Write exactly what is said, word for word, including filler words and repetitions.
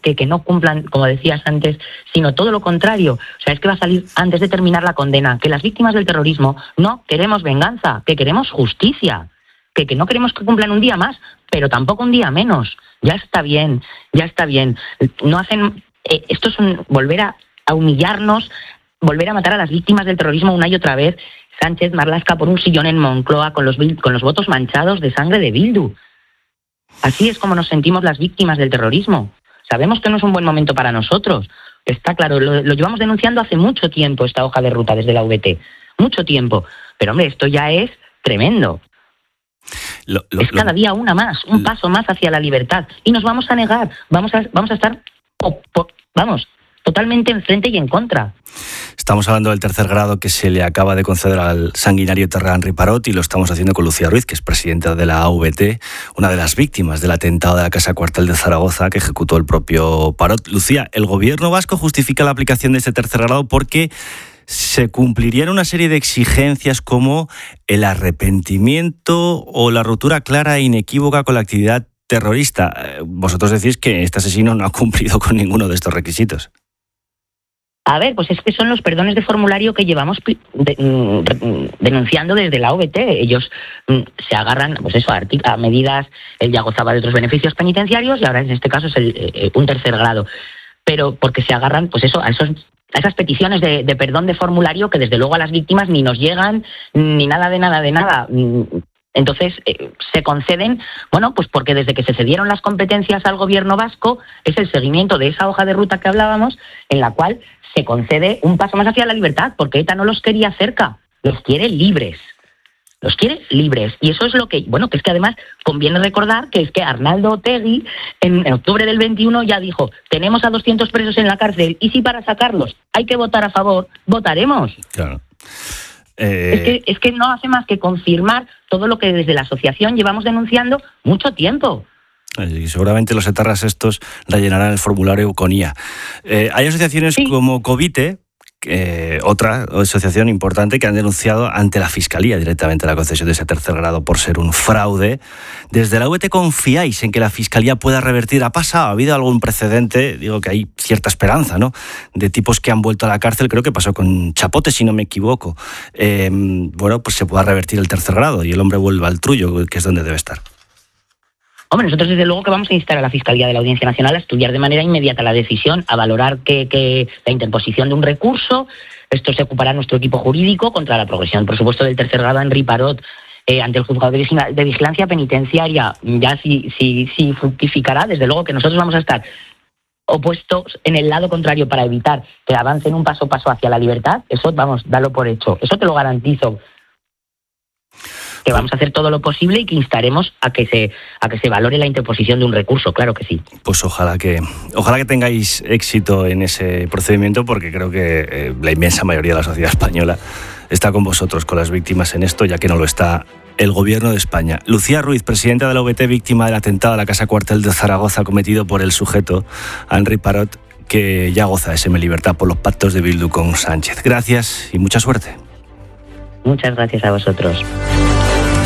que, que no cumplan, como decías antes, sino todo lo contrario. O sea, es que va a salir antes de terminar la condena, que las víctimas del terrorismo no queremos venganza, que queremos justicia, que, que no queremos que cumplan un día más, pero tampoco un día menos. Ya está bien, ya está bien. No hacen... Eh, esto es un, volver a, a humillarnos, volver a matar a las víctimas del terrorismo una y otra vez. Sánchez Marlaska por un sillón en Moncloa con los, con los votos manchados de sangre de Bildu. Así es como nos sentimos las víctimas del terrorismo. Sabemos que no es un buen momento para nosotros. Está claro, lo, lo llevamos denunciando hace mucho tiempo, esta hoja de ruta desde la V T. Mucho tiempo. Pero, hombre, esto ya es tremendo. Lo, lo, es cada día una más, un lo, paso más hacia la libertad. Y nos vamos a negar, vamos a, vamos a estar, po, po, vamos, totalmente enfrente y en contra. Estamos hablando del tercer grado que se le acaba de conceder al sanguinario terror Henri Parot y lo estamos haciendo con Lucía Ruiz, que es presidenta de la A V T, una de las víctimas del atentado de la Casa Cuartel de Zaragoza que ejecutó el propio Parot. Lucía, el gobierno vasco justifica la aplicación de este tercer grado porque se cumplirían una serie de exigencias como el arrepentimiento o la ruptura clara e inequívoca con la actividad terrorista. Vosotros decís que este asesino no ha cumplido con ninguno de estos requisitos. A ver, pues es que son los perdones de formulario que llevamos de, denunciando desde la O V T. Ellos se agarran, pues eso, a, a medidas. Él ya gozaba de otros beneficios penitenciarios y ahora en este caso es el, eh, un tercer grado. Pero porque se agarran, pues eso, a esos a esas peticiones de, de perdón de formulario que desde luego a las víctimas ni nos llegan, ni nada de nada de nada. Entonces, eh, se conceden, bueno, pues porque desde que se cedieron las competencias al gobierno vasco, es el seguimiento de esa hoja de ruta que hablábamos, en la cual se concede un paso más hacia la libertad, porque ETA no los quería cerca, los quiere libres. Los quiere libres. Y eso es lo que... Bueno, que es que además conviene recordar que es que Arnaldo Otegi en, en octubre del veintiuno ya dijo: tenemos a doscientos presos en la cárcel y si para sacarlos hay que votar a favor, votaremos. Claro. Eh... Es que, es que no hace más que confirmar todo lo que desde la asociación llevamos denunciando mucho tiempo. Y seguramente los etarras estos rellenarán el formulario con I A. Eh, hay asociaciones sí. como Covite, Eh, otra asociación importante, que han denunciado ante la Fiscalía directamente la concesión de ese tercer grado por ser un fraude. Desde la U V T, ¿confiáis en que la Fiscalía pueda revertir? ¿Ha pasado? ¿Ha habido algún precedente? Digo que hay cierta esperanza, ¿no? De tipos que han vuelto a la cárcel, creo que pasó con Chapote, si no me equivoco. Eh, bueno, pues se pueda revertir el tercer grado y el hombre vuelva al trullo, que es donde debe estar. Hombre, nosotros desde luego que vamos a instar a la Fiscalía de la Audiencia Nacional a estudiar de manera inmediata la decisión, a valorar que, que la interposición de un recurso. Esto se ocupará nuestro equipo jurídico contra la progresión, por supuesto, del tercer grado Henri Parot eh, ante el Juzgado de Vigilancia Penitenciaria. Ya si, si, si fructificará, desde luego que nosotros vamos a estar opuestos en el lado contrario para evitar que avancen un paso a paso hacia la libertad. Eso, vamos, dalo por hecho. Eso te lo garantizo. Que vamos a hacer todo lo posible y que instaremos a que se a que se valore la interposición de un recurso, claro que sí. Pues ojalá que ojalá que tengáis éxito en ese procedimiento, porque creo que eh, la inmensa mayoría de la sociedad española está con vosotros, con las víctimas en esto, ya que no lo está el Gobierno de España. Lucía Ruiz, presidenta de la U V T, víctima del atentado a la Casa Cuartel de Zaragoza cometido por el sujeto Henri Parot, que ya goza de semilibertad por los pactos de Bildu con Sánchez. Gracias y mucha suerte. Muchas gracias a vosotros.